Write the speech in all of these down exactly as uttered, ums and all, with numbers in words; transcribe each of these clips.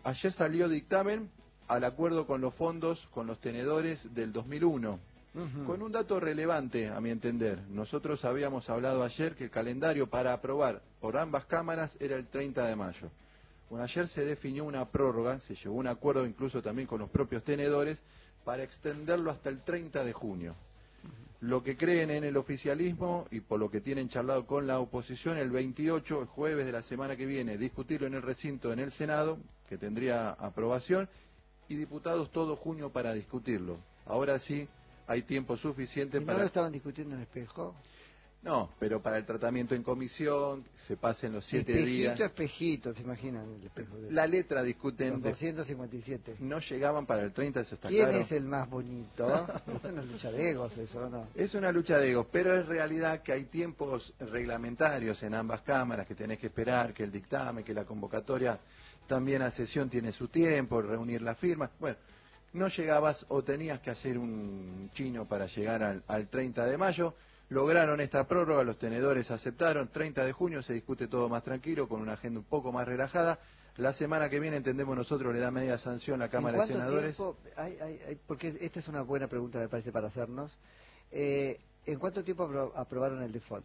ayer salió dictamen al acuerdo con los fondos, con los tenedores del dos mil uno. Uh-huh. Con un dato relevante, a mi entender. Nosotros habíamos hablado ayer que el calendario para aprobar por ambas cámaras era el treinta de mayo. Bueno, ayer se definió una prórroga, se llegó a un acuerdo incluso también con los propios tenedores para extenderlo hasta el treinta de junio. Uh-huh. Lo que creen en el oficialismo y por lo que tienen charlado con la oposición, el veintiocho, el jueves de la semana que viene, discutirlo en el recinto en el Senado, que tendría aprobación, y diputados todo junio para discutirlo. Ahora sí hay tiempo suficiente ¿Y para... ¿No lo estaban discutiendo en Espejo? No, pero para el tratamiento en comisión, se pasen los siete espejito, días... Espejito, espejito, ¿se imaginan? El espejo de... La letra discuten... Los doscientos cincuenta y siete. No llegaban para el treinta, eso está ¿Quién claro. es el más bonito? Es una lucha de egos eso, ¿no? Es una lucha de egos, pero es realidad que hay tiempos reglamentarios en ambas cámaras, que tenés que esperar, que el dictamen, que la convocatoria también a sesión tiene su tiempo, reunir las firmas. Bueno, no llegabas o tenías que hacer un chino para llegar al, al treinta de mayo. Lograron esta prórroga, los tenedores aceptaron, treinta de junio se discute todo más tranquilo, con una agenda un poco más relajada. La semana que viene, entendemos nosotros, le da media sanción la Cámara de Senadores. Tiempo, hay, hay, hay, porque esta es una buena pregunta, me parece, para hacernos. Eh, ¿En cuánto tiempo apro aprobaron el default?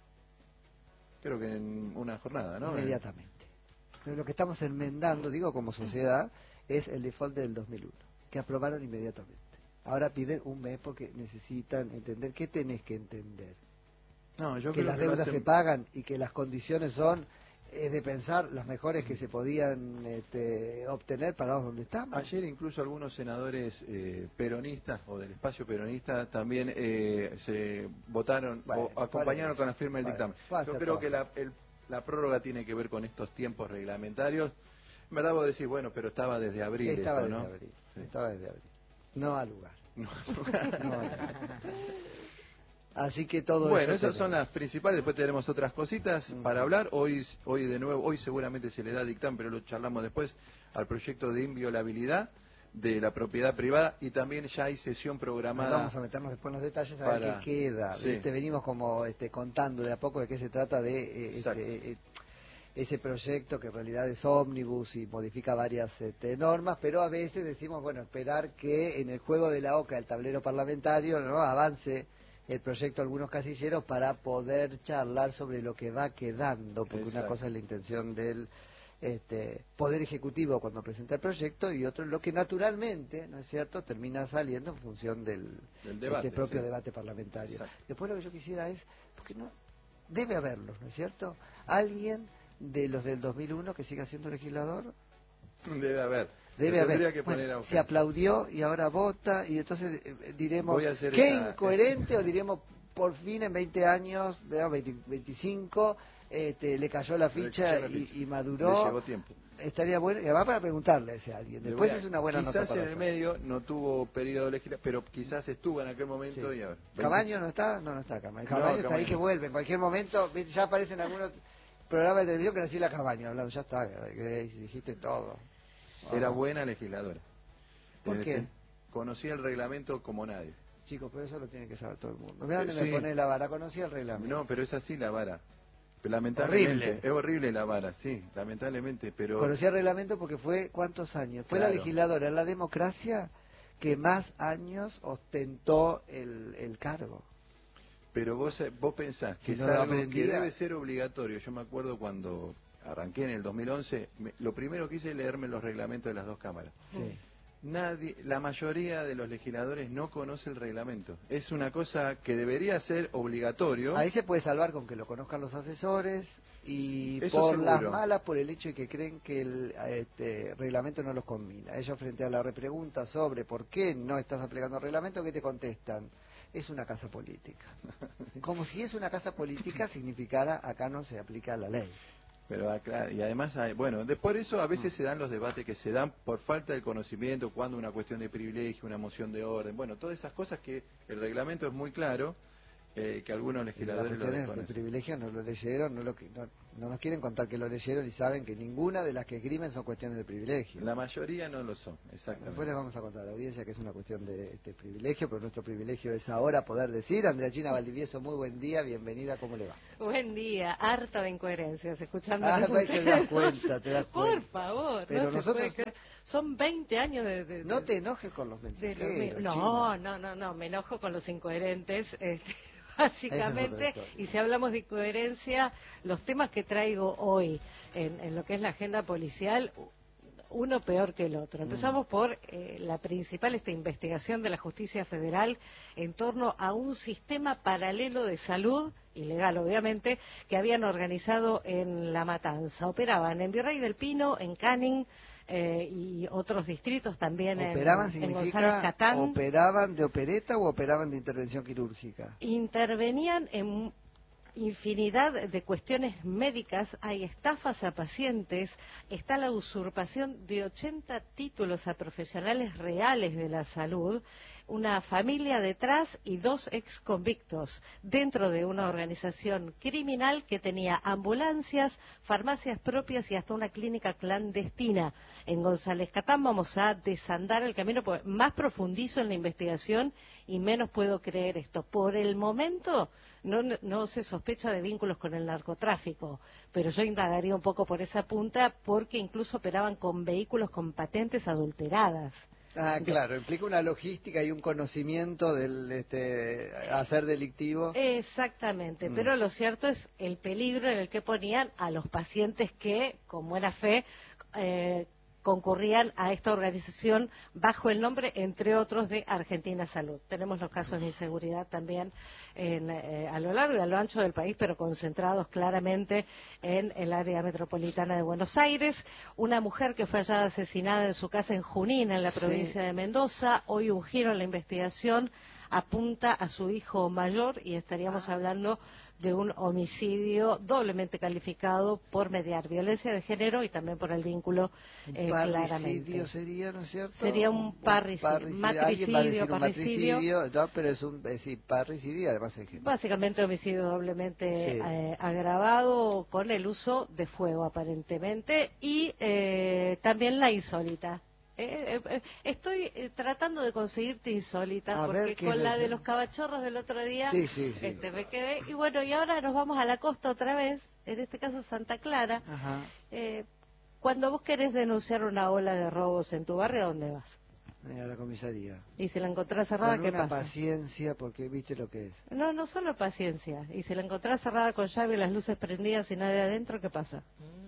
Creo que en una jornada, ¿no? Inmediatamente. Pero lo que estamos enmendando, digo, como sociedad, es el default del dos mil uno, que aprobaron inmediatamente. Ahora piden un mes porque necesitan entender. ¿Qué tenés que entender? No, yo que creo las que deudas hacen... se pagan y que las condiciones son, es de pensar, las mejores que se podían este, obtener para donde estamos. Ayer incluso algunos senadores eh, peronistas o del espacio peronista también eh, se votaron bueno, o acompañaron con la firma del dictamen. Yo creo que la, el, la prórroga tiene que ver con estos tiempos reglamentarios. En verdad vos decís, bueno, pero estaba desde abril estaba esto, desde ¿no? Abril, sí. Estaba desde abril. No al lugar. No. No al lugar. Así que todo bueno, eso esas tenemos. son las principales. Después tenemos otras cositas uh-huh. para hablar. Hoy, hoy de nuevo, hoy seguramente se le da dictamen, pero lo charlamos después, al proyecto de inviolabilidad de la propiedad privada, y también ya hay sesión programada. Nos vamos a meternos después en los detalles a para... ver qué queda. Sí. ¿Viste? Venimos como este, contando de a poco de qué se trata de eh, este, eh, ese proyecto que en realidad es ómnibus y modifica varias este, normas, pero a veces decimos, bueno, esperar que en el juego de la oca, el tablero parlamentario, no avance el proyecto a algunos casilleros para poder charlar sobre lo que va quedando, porque Exacto. una cosa es la intención del este, Poder Ejecutivo cuando presenta el proyecto y otro es lo que naturalmente, ¿no es cierto?, termina saliendo en función del, del debate, este propio sí. debate parlamentario. Exacto. Después lo que yo quisiera es, porque no debe haberlos, ¿no es cierto?, alguien de los del dos mil uno que siga siendo legislador. Debe haber. Debe haber. Que bueno, poner se aplaudió y ahora vota y entonces eh, diremos qué esa, incoherente esa... o diremos por fin en veinte años, veinte, veinticinco, este, le cayó la ficha, cayó la ficha. Y, y maduró. Le llegó tiempo. Estaría bueno, y además para preguntarle a ese alguien. Después a, es una buena quizás nota para en el hacer. medio no tuvo periodo legislativo, pero quizás estuvo en aquel momento sí. y ahora. ¿Cabaño no está? No, no está Cabaño. Cabaño no, está Cabaño. ahí que vuelve. En cualquier momento ya aparecen algunos programas de televisión que nací la Cabaño hablando. Ya está, dijiste todo. Era buena legisladora. ¿Por qué? Ese, conocía el reglamento como nadie. Chicos, pero eso lo tiene que saber todo el mundo. Mirá dónde sí. me pone la vara, conocía el reglamento. No, pero es así la vara. Lamentablemente. Horrible. Es horrible la vara, sí, lamentablemente, pero... Conocía el reglamento porque fue, ¿cuántos años? Fue claro. la legisladora en la democracia que más años ostentó el, el cargo. Pero vos, vos pensás que si no es algo aprendía... que debe ser obligatorio. Yo me acuerdo cuando arranqué en el dos mil once, me, lo primero que hice es leerme los reglamentos de las dos cámaras. Sí. Nadie, la mayoría de los legisladores no conoce el reglamento. Es una cosa que debería ser obligatorio. Ahí se puede salvar con que lo conozcan los asesores y Eso por seguro. las malas por el hecho de que creen que el este, reglamento no los combina. Ellos frente a la repregunta sobre por qué no estás aplicando el reglamento, ¿qué te contestan? Es una casa política. Como si es una casa política significara acá no se aplica la ley. Pero claro, y además, hay, bueno, de, por eso a veces se dan los debates que se dan por falta de conocimiento, cuando una cuestión de privilegio, una moción de orden, bueno, todas esas cosas que el reglamento es muy claro, eh, que algunos legisladores lo desconocen. De privilegio no lo leyeron, no lo, no, no nos quieren contar que lo leyeron y saben que ninguna de las que esgrimen son cuestiones de privilegio. La mayoría no lo son, exactamente. Después les vamos a contar a la audiencia que es una cuestión de este privilegio, pero nuestro privilegio es ahora poder decir. Andrea Gina Valdivieso, muy buen día, bienvenida, ¿cómo le va? Buen día, harta de incoherencias, escuchando. Ah, pues te das cuenta, te das cuenta. Por favor, pero no nosotros... se puede... Son veinte años de... de, de no te enojes con los mensajeros, no, China. no, no, no, me enojo con los incoherentes, este, básicamente, es y si hablamos de incoherencia, los temas que traigo hoy en, en lo que es la agenda policial, uno peor que el otro. Empezamos por eh, la principal, esta investigación de la Justicia Federal en torno a un sistema paralelo de salud, ilegal obviamente, que habían organizado en La Matanza. Operaban en Virrey del Pino, en Canning, Eh, y otros distritos también. ¿Operaban en, en significa González Catán. operaban de opereta o operaban de intervención quirúrgica? Intervenían en infinidad de cuestiones médicas, hay estafas a pacientes, está la usurpación de ochenta títulos a profesionales reales de la salud, una familia detrás y dos ex convictos dentro de una organización criminal que tenía ambulancias, farmacias propias y hasta una clínica clandestina. En González Catán vamos a desandar el camino, pues más profundizo en la investigación y menos puedo creer esto. Por el momento no, no se sospecha de vínculos con el narcotráfico, pero yo indagaría un poco por esa punta porque incluso operaban con vehículos con patentes adulteradas. Ah, claro, implica una logística y un conocimiento del este, hacer delictivo. Exactamente, mm. pero lo cierto es el peligro en el que ponían a los pacientes que, con buena fe, eh, concurrían a esta organización bajo el nombre, entre otros, de Argentina Salud. Tenemos los casos de inseguridad también en, eh, a lo largo y a lo ancho del país, pero concentrados claramente en el área metropolitana de Buenos Aires. Una mujer que fue hallada asesinada en su casa en Junín, en la provincia sí. de Mendoza. Hoy un giro en la investigación apunta a su hijo mayor y estaríamos ah. hablando de un homicidio doblemente calificado por mediar violencia de género y también por el vínculo eh, claramente. Parricidio sería, ¿no es cierto? Sería un parricidio, parricidio matricidio, parricidio. matricidio no, pero es un es decir, parricidio además es que... Básicamente homicidio doblemente sí. eh, agravado con el uso de fuego aparentemente y eh, también la insólita. Eh, eh, estoy eh, tratando de conseguirte insólita a porque con la de los cabachorros del otro día sí, sí, sí. Este, me quedé y bueno, y ahora nos vamos a la costa otra vez, en este caso Santa Clara. Ajá. Eh, cuando vos querés denunciar una ola de robos en tu barrio, ¿a dónde vas? A la comisaría. Y si la encontrás cerrada, con ¿qué una pasa? Paciencia, porque viste lo que es. No, no solo paciencia. Y si la encontrás cerrada con llave y las luces prendidas y nadie adentro, ¿qué pasa?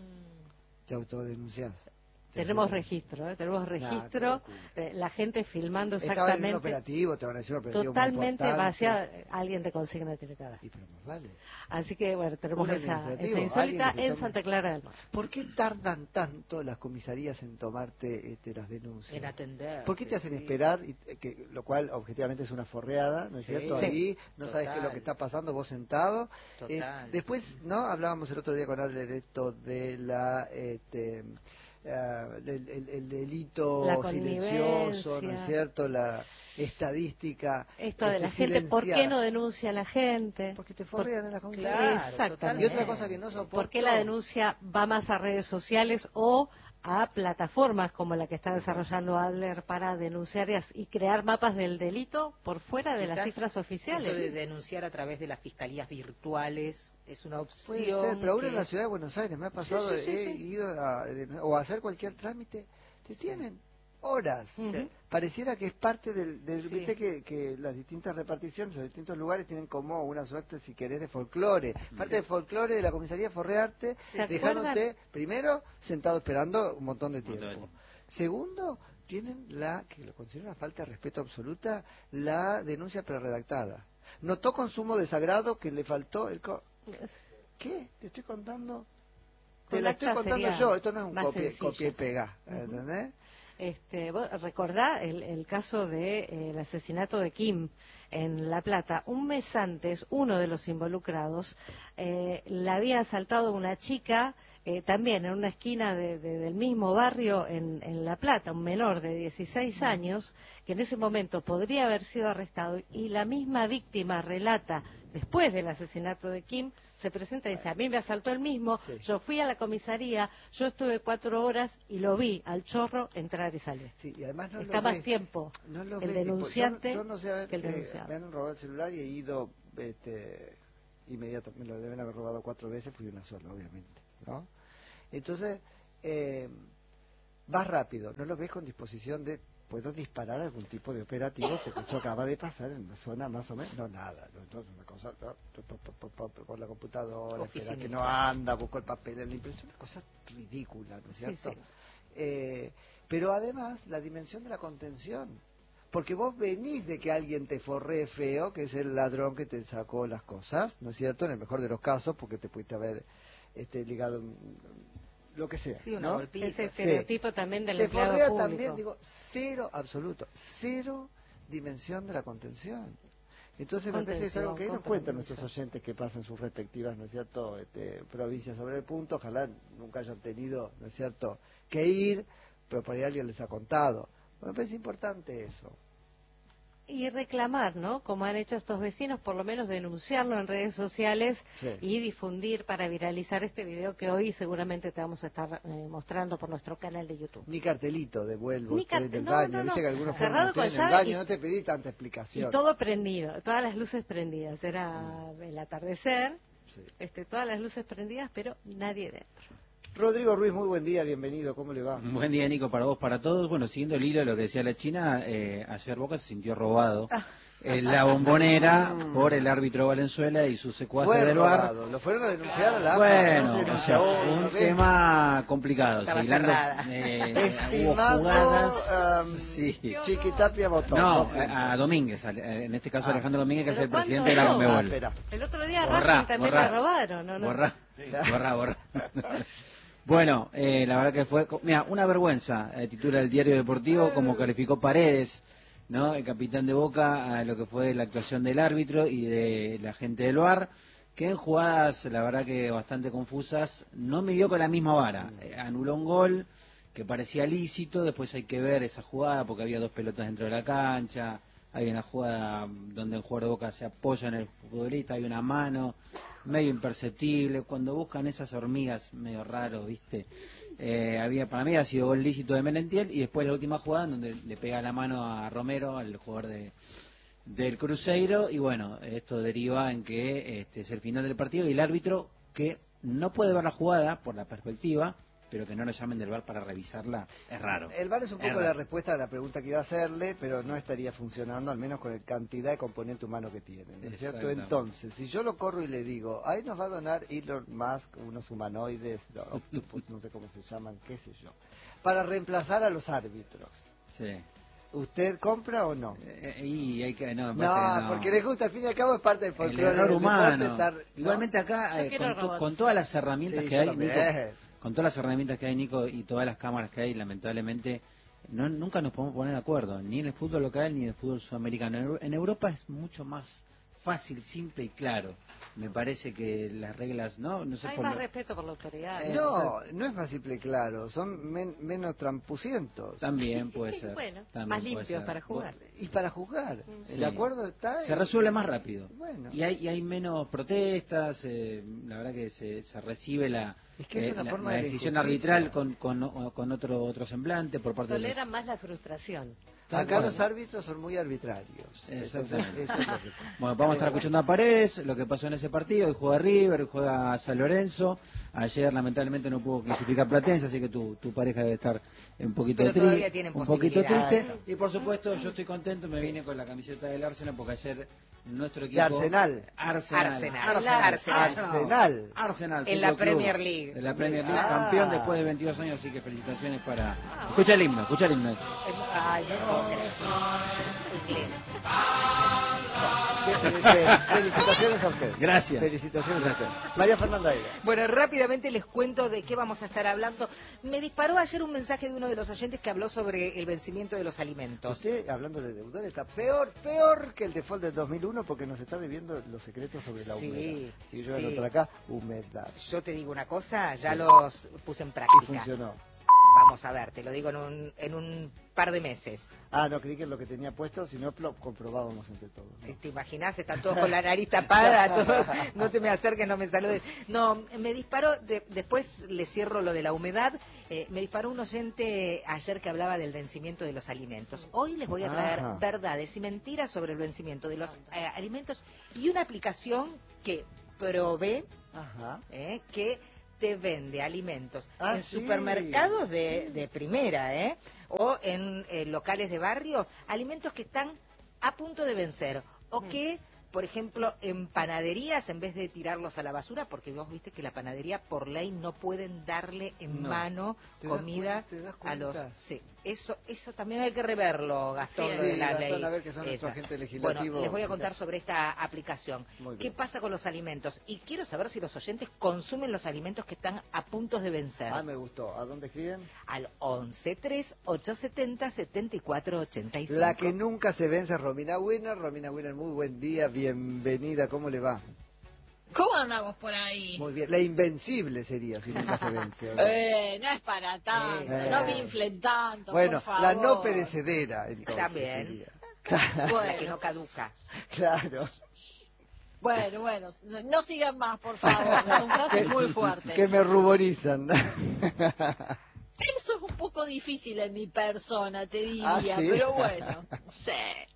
Te autodenunciás. Tenemos registro, ¿eh? tenemos registro, nah, eh, la gente filmando exactamente. Estaba en un operativo, te van a decir un operativo totalmente vacía, alguien de consigna tiene que dar. Y pero más vale. Así que bueno, tenemos esa, esa insólita en Santa Clara del Mar. ¿Por qué tardan tanto las comisarías en tomarte este, las denuncias? En atender. ¿Por qué te hacen sí. esperar? Y, que, lo cual objetivamente es una forreada, ¿no es sí, cierto? sí. Ahí no Total. sabes qué es lo que está pasando vos sentado. Eh, después, ¿no? Hablábamos el otro día con Adler esto de la... Este, Uh, el, el, el delito silencioso, ¿no es cierto? La estadística. Esto de la gente, ¿por qué no denuncia a la gente? Porque te forrean en la comunidad. Claro, exactamente. Y otra cosa que no soporto. ¿Por qué la denuncia va más a redes sociales o a plataformas como la que está desarrollando Adler para denunciar y crear mapas del delito por fuera de Quizás las cifras oficiales? Esto de denunciar a través de las fiscalías virtuales es una opción. Puede ser, pero ahora que... en la ciudad de Buenos Aires me ha pasado, sí, sí, sí, he sí. ido a, o a hacer cualquier trámite, te sí. tienen horas. Sí. Pareciera que es parte del, del sí. viste que, que las distintas reparticiones, los distintos lugares tienen como una suerte, si querés, de folclore. Parte sí. del folclore de la comisaría forrearte, dejándote primero sentado esperando un montón de tiempo. Montón. Segundo, tienen la, que lo considero una falta de respeto absoluta, la denuncia preredactada. Notó consumo desagrado que le faltó el... Co ¿Qué? Te estoy contando... Te la estoy contando yo, esto no es un copia, copia y pega, ¿entendés? Uh-huh. Este, vos recordá el, el caso del de, eh, asesinato de Kim en La Plata. Un mes antes, uno de los involucrados eh, la había asaltado una chica eh, también en una esquina de, de, del mismo barrio en, en La Plata, un menor de dieciséis años, que en ese momento podría haber sido arrestado, y la misma víctima relata, después del asesinato de Kim, se presenta y dice, a mí me asaltó el mismo, sí. Yo fui a la comisaría, yo estuve cuatro horas y lo vi al chorro entrar y salir. Sí, y además no Está lo más ves, tiempo no lo el ves, denunciante yo, yo no sé, a ver, que el eh, denunciado. Me han robado el celular y he ido este, inmediato, me lo deben haber robado cuatro veces, fui una sola, obviamente, ¿no? Entonces, eh, vas rápido, no lo ves con disposición de... ¿Puedo disparar algún tipo de operativo? Porque eso acaba de pasar en una zona más o menos... No, nada. Entonces, una cosa... Con la computadora, espera que no anda, busco el papel en la impresión, una cosa ridícula, ¿no es cierto? Sí, sí. Eh, pero además, la dimensión de la contención. Porque vos venís de que alguien te forree feo, que es el ladrón que te sacó las cosas, ¿no es cierto? En el mejor de los casos, porque te pudiste haber este, ligado... lo que sea, sí, una ¿no? golpiza. Ese estereotipo sí. También del te empleado forrea público. También, digo, cero absoluto, cero dimensión de la contención. Entonces me parece que es algo que ahí nos cuentan nuestros oyentes que pasan sus respectivas, ¿no es cierto?, este, provincias sobre el punto, ojalá nunca hayan tenido, ¿no es cierto?, que ir, pero por ahí alguien les ha contado. Bueno, me parece importante eso. Y reclamar, ¿no? Como han hecho estos vecinos, por lo menos denunciarlo en redes sociales sí. Y difundir para viralizar este video que hoy seguramente te vamos a estar eh, mostrando por nuestro canal de YouTube. Ni cartelito, devuelvo, Ni estoy en el no, baño. No, no. Viste que algunos cerrado fueron con en el baño, y, no te pedí tanta explicación. Y todo prendido, todas las luces prendidas. Era mm. el atardecer, sí. este, todas las luces prendidas, pero nadie dentro. Rodrigo Ruiz, muy buen día, bienvenido, ¿cómo le va? Buen día, Nico, para vos, para todos. Bueno, siguiendo el hilo de lo que decía la China, eh, ayer Boca se sintió robado en la Bombonera por el árbitro Valenzuela y sus secuaces Fue del V A R. robado. Lo fueron a denunciar a la Bueno, no o sea, fue un tema complicado. Estaba Seguilando, eh, hubo jugadas... Um, sí. Chiquitapia votó. No, a, a Domínguez, en este caso ah. Alejandro Domínguez, que es el presidente de la no? Conmebol. Ah, el otro día a Racing también borrá, le robaron, ¿no? no? Borrá, sí. borrá, borrá. Bueno, eh, la verdad que fue, mira, una vergüenza, eh, titula el Diario Deportivo, como calificó Paredes, ¿no? El capitán de Boca, a lo que fue la actuación del árbitro y de la gente del V A R, que en jugadas, la verdad que bastante confusas, no midió con la misma vara, eh, anuló un gol que parecía lícito, después hay que ver esa jugada porque había dos pelotas dentro de la cancha, hay una jugada donde el jugador de Boca se apoya en el futbolista, hay una mano medio imperceptible, cuando buscan esas hormigas medio raro, ¿viste? Eh, había para mí ha sido gol lícito de Merentiel y después la última jugada donde le pega la mano a Romero, al jugador de del Cruzeiro, y bueno, esto deriva en que este es el final del partido y el árbitro que no puede ver la jugada por la perspectiva, pero que no lo llamen del V A R para revisarla, es raro. El V A R es un poco es la respuesta a la pregunta que iba a hacerle, pero no estaría funcionando, al menos con la cantidad de componente humano que tiene, ¿no es cierto? Entonces, si yo lo corro y le digo, ahí nos va a donar Elon Musk unos humanoides, no, octopus, no sé cómo se llaman, qué sé yo, para reemplazar a los árbitros. Sí. ¿Usted compra o no? Eh, y hay que, no, me no, parece que no, porque les gusta, al fin y al cabo es parte del folclore. El error humano. Estar, ¿no? Igualmente acá, eh, con, to, con todas las herramientas sí, que hay, Nico, con todas las herramientas que hay, Nico, y todas las cámaras que hay, lamentablemente, no, nunca nos podemos poner de acuerdo, ni en el fútbol local ni en el fútbol sudamericano. En Europa es mucho más fácil, simple y claro. Me parece que las reglas, no, no sé hay por más lo... respeto por la autoridad. Eh, no, no es más simple y claro, son men, menos trampucientos. También puede ser. Bueno, también más limpios para jugar. Y para jugar, sí. El acuerdo está... Se resuelve más rápido. Bueno. Y hay, y hay menos protestas, eh, la verdad que se, se recibe la... Es que es una eh, forma la, la de decisión injusticia. arbitral con, con, con otro otro semblante por parte de Toleran los... más la frustración. Tal Acá cual. Los árbitros son muy arbitrarios. Exactamente. Eso, eso es lo que... Bueno, vamos a estar escuchando a Paredes, lo que pasó en ese partido. Hoy juega River, hoy juega San Lorenzo. Ayer lamentablemente no pudo clasificar Platense, así que tu, tu pareja debe estar un poquito triste. Un poquito triste. Y por supuesto yo estoy contento, me vine con la camiseta del Arsenal porque ayer nuestro equipo... De Arsenal. Arsenal. Arsenal. Arsenal. Arsenal. Arsenal. Arsenal. En la Premier League. En la Premier League, ah. campeón después de veintidós años, así que felicitaciones para... Escucha el himno, escucha el himno. Ay, no puedo creer. Inglés. Felicitaciones a usted. Gracias. Felicitaciones Gracias. a usted. María Fernanda Aira. Bueno, rápidamente les cuento de qué vamos a estar hablando. Me disparó ayer un mensaje de uno de los oyentes que habló sobre el vencimiento de los alimentos. Usted, hablando de deudores, está peor, peor que el default del dos mil uno porque nos está debiendo los secretos sobre la Sí, humedad. Si yo sí. anoto acá, humedad. Yo te digo una cosa, ya Sí. los puse en Y práctica. funcionó. Vamos a ver, te lo digo en un, en un par de meses. Ah, no creí que es lo que tenía puesto, si no lo comprobábamos entre todos. ¿no? ¿Te imaginas? Están todos con la nariz tapada, todos, no te me acerques, no me saludes. No, me disparó, de, después le cierro lo de la humedad, eh, me disparó un oyente ayer que hablaba del vencimiento de los alimentos. Hoy les voy a traer Ajá. verdades y mentiras sobre el vencimiento de los eh, alimentos y una aplicación que probé, Ajá. eh, que te vende alimentos Ah, en sí. supermercados de, de primera, ¿eh? O en eh, locales de barrio, alimentos que están a punto de vencer, o que, por ejemplo, en panaderías, en vez de tirarlos a la basura, porque vos viste que la panadería por ley no pueden darle en No. mano ¿Te das comida cuen- te das a los... cuenta? Sí, eso, eso también hay que reverlo, Gastón, Sí, lo de sí, la Gastón, ley. a ver que son nuestro esa. agente legislativo. Bueno, les voy a contar sobre esta aplicación. Muy ¿Qué bien. pasa con los alimentos? Y quiero saber si los oyentes consumen los alimentos que están a punto de vencer. Ah, me gustó. ¿A dónde escriben? Al once tres ocho setenta setenta y cuatro ochenta y cinco. La que nunca se vence es Romina Winner. Romina Winner, muy buen día, bienvenida. ¿Cómo le va? ¿Cómo andamos por ahí? Muy bien. La invencible sería si nunca se vence. ¿o no? Eh, no es para tanto, Eh. no me inflen tanto, Bueno, por favor. la no perecedera, entonces. También. sería. La que no Bueno, caduca. Claro. bueno, bueno, no, no sigan más, por favor, son frases muy fuertes. Que me ruborizan. Eso es un poco difícil en mi persona, te diría, Ah, ¿sí? pero bueno, sí.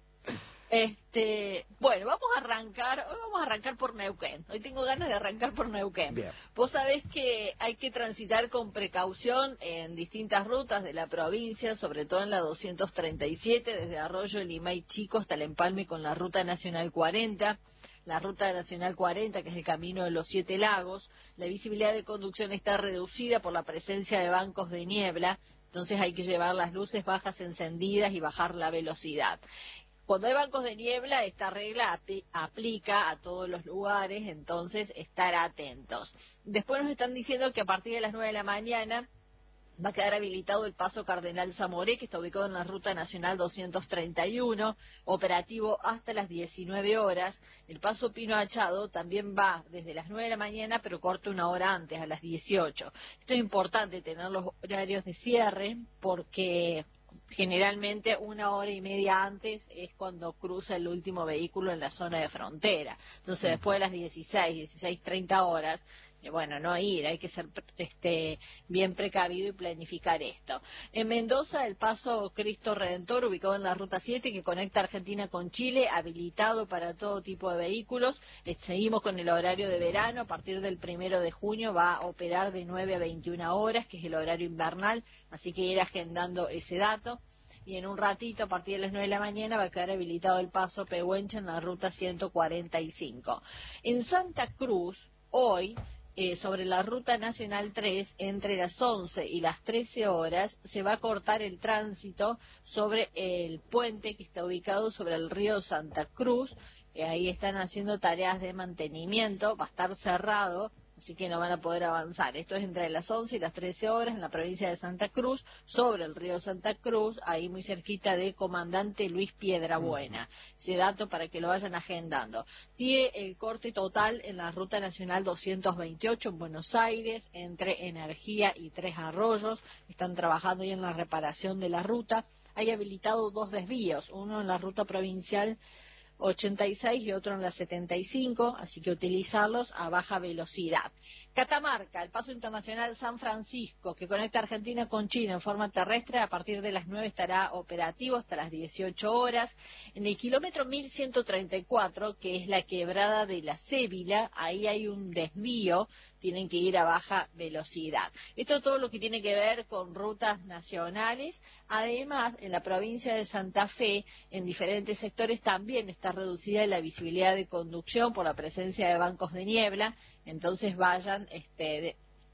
Este, bueno, vamos a arrancar, hoy vamos a arrancar por Neuquén. Hoy tengo ganas de arrancar por Neuquén. Bien. Vos sabés que hay que transitar con precaución en distintas rutas de la provincia, sobre todo en la doscientos treinta y siete, desde Arroyo Limay Chico hasta el empalme con la Ruta Nacional cuarenta. La Ruta Nacional cuarenta, que es el camino de los Siete Lagos. La visibilidad de conducción está reducida por la presencia de bancos de niebla, entonces hay que llevar las luces bajas encendidas y bajar la velocidad. Cuando hay bancos de niebla, esta regla apl- aplica a todos los lugares, entonces estar atentos. Después nos están diciendo que a partir de las nueve de la mañana va a quedar habilitado el paso Cardenal Zamoré, que está ubicado en la Ruta Nacional doscientos treinta y uno, operativo hasta las diecinueve horas. El paso Pino Achado también va desde las nueve de la mañana, pero corta una hora antes, a las dieciocho. Esto es importante tener los horarios de cierre, porque generalmente una hora y media antes es cuando cruza el último vehículo en la zona de frontera. Entonces, después de las dieciséis, dieciséis treinta horas, eh, bueno, no ir, hay que ser este, bien precavido y planificar esto. En Mendoza, el paso Cristo Redentor, ubicado en la Ruta siete, que conecta Argentina con Chile, habilitado para todo tipo de vehículos. Eh, seguimos con el horario de verano. A partir del primero de junio va a operar de nueve a veintiuna horas, que es el horario invernal, así que ir agendando ese dato. Y en un ratito, a partir de las nueve de la mañana, va a quedar habilitado el paso Pehuenche en la Ruta ciento cuarenta y cinco. En Santa Cruz, hoy, Eh, sobre la Ruta Nacional tres, entre las once y las trece horas, se va a cortar el tránsito sobre el puente que está ubicado sobre el río Santa Cruz. Eh, ahí están haciendo tareas de mantenimiento, va a estar cerrado, así que no van a poder avanzar. Esto es entre las once y las trece horas en la provincia de Santa Cruz, sobre el río Santa Cruz, ahí muy cerquita de Comandante Luis Piedrabuena. Ese dato para que lo vayan agendando. Sigue el corte total en la Ruta Nacional doscientos veintiocho en Buenos Aires, entre Energía y Tres Arroyos. Están trabajando ahí en la reparación de la ruta. Hay habilitado dos desvíos, uno en la ruta provincial ochenta y seis y otro en la setenta y cinco, así que utilizarlos a baja velocidad. Catamarca, el paso internacional San Francisco, que conecta Argentina con China en forma terrestre, a partir de las nueve estará operativo hasta las dieciocho horas. En el kilómetro mil ciento treinta y cuatro, que es la quebrada de la Cébila, ahí hay un desvío, tienen que ir a baja velocidad. Esto es todo lo que tiene que ver con rutas nacionales. Además, en la provincia de Santa Fe, en diferentes sectores también está reducida la visibilidad de conducción por la presencia de bancos de niebla, entonces vayan este, de,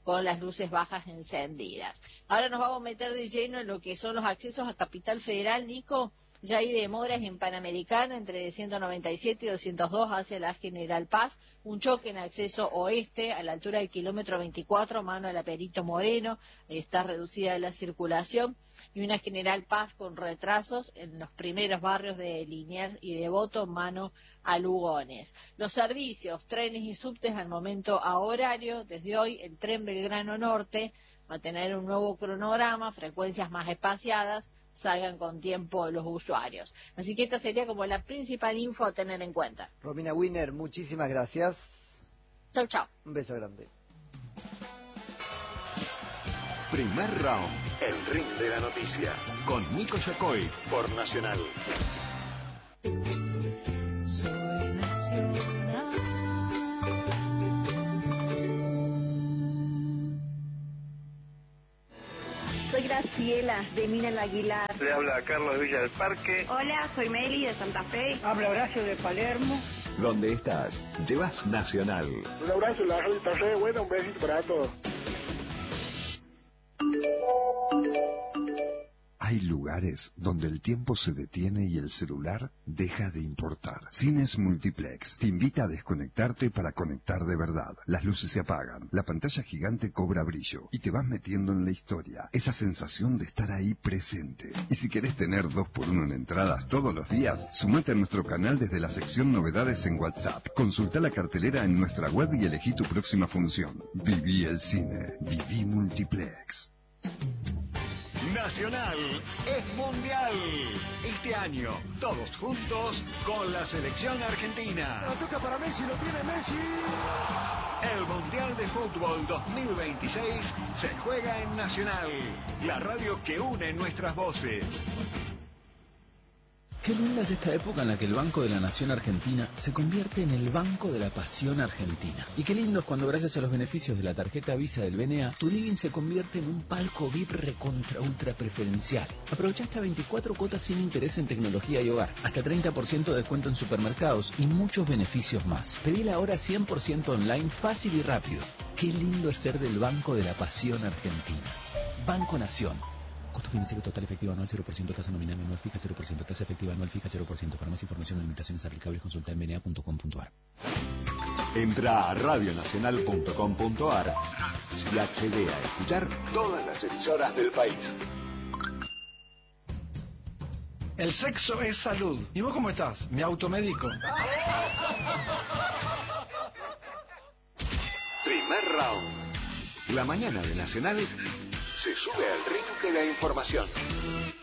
con las luces bajas encendidas. Ahora nos vamos a meter de lleno en lo que son los accesos a Capital Federal, Nico. Ya hay demoras en Panamericana entre ciento noventa y siete y doscientos dos hacia la General Paz, un choque en acceso oeste a la altura del kilómetro veinticuatro, mano a la Perito Moreno, está reducida la circulación, y una General Paz con retrasos en los primeros barrios de Liniers y Devoto, mano a Lugones. Los servicios, trenes y subtes al momento a horario, desde hoy el tren Belgrano Norte va a tener un nuevo cronograma, frecuencias más espaciadas, salgan con tiempo los usuarios. Así que esta sería como la principal info a tener en cuenta. Romina Wiener, muchísimas gracias. Chau, chau. Un beso grande. Primer round, el ring de la noticia, con Nico Yacoy, por Nacional. Soy Nacional. Soy Graciela, de Mina el Aguilar. Le habla Carlos de Villa del Parque. Hola, soy Meli, de Santa Fe. Habla Horacio de Palermo. ¿Dónde estás? Llevas Nacional. Un abrazo, la radio está re buena, un besito para todos. Hay lugares donde el tiempo se detiene y el celular deja de importar. Cines Multiplex te invita a desconectarte para conectar de verdad. Las luces se apagan, la pantalla gigante cobra brillo y te vas metiendo en la historia. Esa sensación de estar ahí presente. Y si querés tener dos por uno en entradas todos los días, sumate a nuestro canal desde la sección Novedades en WhatsApp. Consulta la cartelera en nuestra web y elegí tu próxima función. Viví el cine. Viví Multiplex. Nacional es mundial. Este año, todos juntos con la selección argentina. La toca para Messi, lo tiene Messi. El Mundial de Fútbol dos mil veintiséis se juega en Nacional, la radio que une nuestras voces. Qué linda es esta época en la que el Banco de la Nación Argentina se convierte en el Banco de la Pasión Argentina. Y qué lindo es cuando gracias a los beneficios de la tarjeta Visa del B N A, tu living se convierte en un palco V I P recontra ultra preferencial. Aprovecha hasta veinticuatro cuotas sin interés en tecnología y hogar, hasta treinta por ciento de descuento en supermercados y muchos beneficios más. Pedila ahora cien por ciento online, fácil y rápido. Qué lindo es ser del Banco de la Pasión Argentina. Banco Nación. Costo financiero total efectivo anual cero por ciento, tasa nominal anual fija cero por ciento, tasa efectiva anual fija cero por ciento. Para más información o limitaciones aplicables consulta en b n a punto com punto a r. Entra a radio nacional punto com punto a r y accede a escuchar todas las emisoras del país. El sexo es salud. ¿Y vos cómo estás? Mi automédico. Primer round. La mañana de Nacional se sube al ring de la información.